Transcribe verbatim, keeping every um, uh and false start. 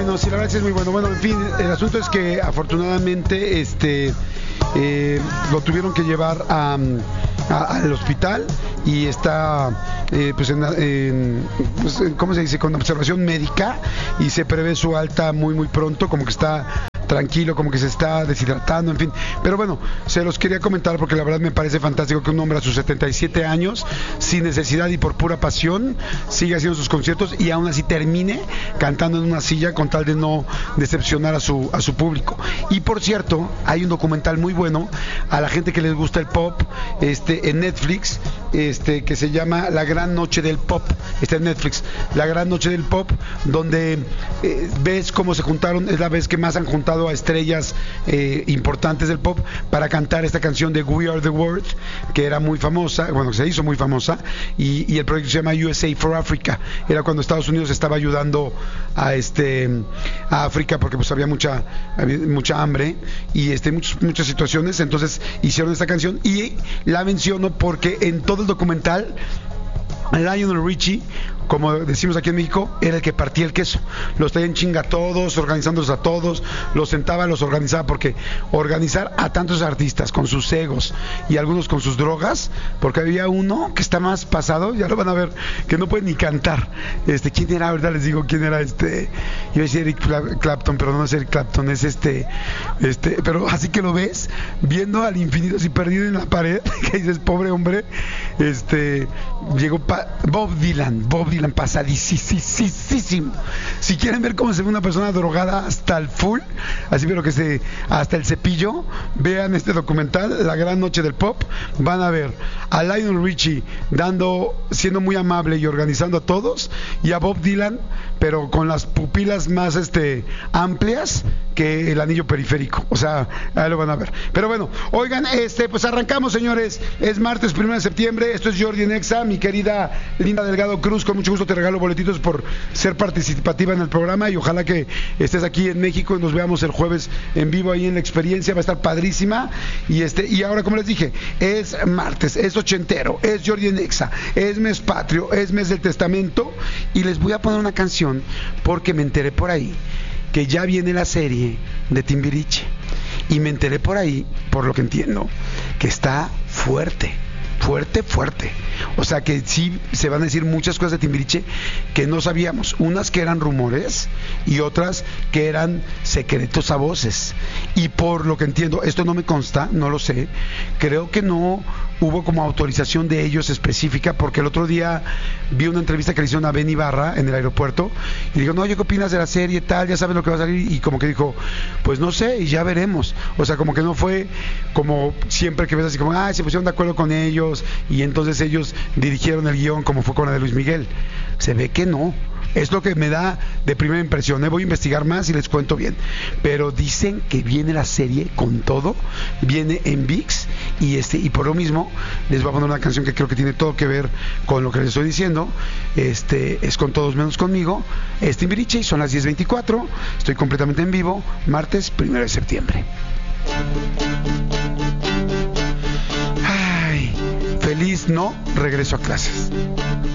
bueno, sí, la verdad es que es muy bueno. Bueno, en fin, el asunto es que afortunadamente este eh, lo tuvieron que llevar a, a, al hospital y está eh, pues, en, en pues, ¿cómo se dice? Con observación médica, y se prevé su alta muy muy pronto, como que está tranquilo, como que se está deshidratando, en fin. Pero bueno, se los quería comentar porque la verdad me parece fantástico que un hombre a sus setenta y siete años, sin necesidad y por pura pasión, siga haciendo sus conciertos y aún así termine cantando en una silla con tal de no decepcionar a su, a su público. Y por cierto, hay un documental muy bueno a la gente que les gusta el pop, este, en Netflix, este, que se llama La Gran Noche del Pop. Está en Netflix, La Gran Noche del Pop, donde eh, ves cómo se juntaron, es la vez que más han juntado a estrellas eh, importantes del pop para cantar esta canción de We Are the World, que era muy famosa, bueno, se hizo muy famosa, y, y el proyecto se llama U S A for Africa. Era cuando Estados Unidos estaba ayudando a este a África porque pues había mucha había mucha hambre y este muchas muchas situaciones. Entonces hicieron esta canción y la menciono porque en todo el documental Lionel Richie, como decimos aquí en México, era el que partía el queso. Los traía en chinga a todos, organizándolos a todos, los sentaba, los organizaba, porque organizar a tantos artistas con sus egos y algunos con sus drogas, porque había uno que está más pasado, ya lo van a ver, que no puede ni cantar. Este, ¿quién era? Ahorita les digo quién era. Este, yo decía Eric Clapton, pero no es Eric Clapton, es este, este, pero así que lo ves, viendo al infinito así perdido en la pared, que dices, pobre hombre, este, llegó pa Bob Dylan, Bob Dylan pasadísimo. Si quieren ver cómo se ve una persona drogada hasta el full, así pero que se, hasta el cepillo, vean este documental, La Gran Noche del Pop. Van a ver a Lionel Richie dando, siendo muy amable y organizando a todos, y a Bob Dylan, pero con las pupilas más este amplias que el anillo periférico. O sea, ahí lo van a ver. Pero bueno, oigan, este, pues arrancamos, señores. Es martes primero de septiembre. Esto es Jordi en Exa, mi querida Linda Delgado Cruz. Con mucho gusto te regalo boletitos por ser participativa en el programa, y ojalá que estés aquí en México y nos veamos el jueves en vivo ahí en La Experiencia. Va a estar padrísima. Y este, y ahora, como les dije, es martes, es ochentero, es Jordi en Exa, es mes patrio, es mes del testamento, y les voy a poner una canción porque me enteré por ahí que ya viene la serie de Timbiriche, y me enteré por ahí, por lo que entiendo, que está fuerte, fuerte, fuerte. O sea que sí se van a decir muchas cosas de Timbiriche que no sabíamos, unas que eran rumores y otras que eran secretos a voces. Y por lo que entiendo, esto no me consta, no lo sé, creo que no hubo como autorización de ellos específica, porque el otro día vi una entrevista que le hicieron a Ben Ibarra en el aeropuerto y digo, no, ¿qué opinas de la serie tal? ¿Ya sabes lo que va a salir? Y como que dijo, pues no sé, y ya veremos. O sea, como que no fue como siempre que ves así como, ah, se pusieron de acuerdo con ellos y entonces ellos dirigieron el guión, como fue con la de Luis Miguel. Se ve que no. Es lo que me da de primera impresión, ¿eh? Voy a investigar más y les cuento bien. Pero dicen que viene la serie con todo, viene en ViX, y este y por lo mismo les voy a poner una canción que creo que tiene todo que ver con lo que les estoy diciendo. Este es Con Todos Menos Conmigo. Es Timbiriche y son las diez veinticuatro. Estoy completamente en vivo, martes primero de septiembre. Ay, feliz no regreso a clases.